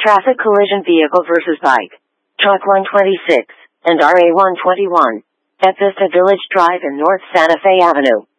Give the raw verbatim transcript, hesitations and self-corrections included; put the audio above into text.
Traffic collision vehicle versus bike. Truck one twenty-six and R A one twenty-one at Vista Village Drive in North Santa Fe Avenue.